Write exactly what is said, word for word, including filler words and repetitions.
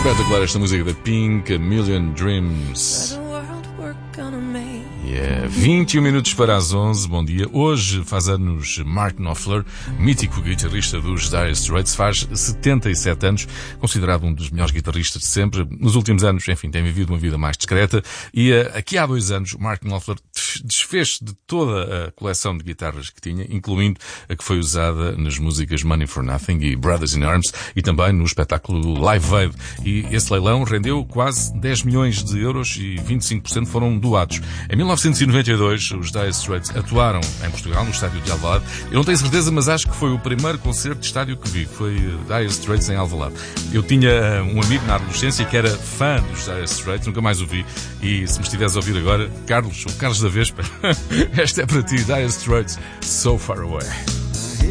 Espetacular esta música da Pink, A Million Dreams. Yeah. vinte e um minutos para as onze, bom dia. Hoje faz anos Mark Knopfler, mítico guitarrista dos Dire Straits, faz setenta e sete anos, considerado um dos melhores guitarristas de sempre. Nos últimos anos, enfim, tem vivido uma vida mais discreta e uh, aqui há dois anos Mark Knopfler desfez de toda a coleção de guitarras que tinha, incluindo a que foi usada nas músicas Money for Nothing e Brothers in Arms e também no espetáculo Live Aid. E esse leilão rendeu quase dez milhões de euros e vinte e cinco por cento foram doados. Em mil novecentos e noventa e dois, os Dire Straits atuaram em Portugal, no estádio de Alvalade. Eu não tenho certeza, mas acho que foi o primeiro concerto de estádio que vi. Foi Dire Straits em Alvalade. Eu tinha um amigo na adolescência que era fã dos Dire Straits, nunca mais o vi. E se me estiveres a ouvir agora, Carlos, o Carlos da Vespa, esta é para ti, Dire Straits, So Far Away.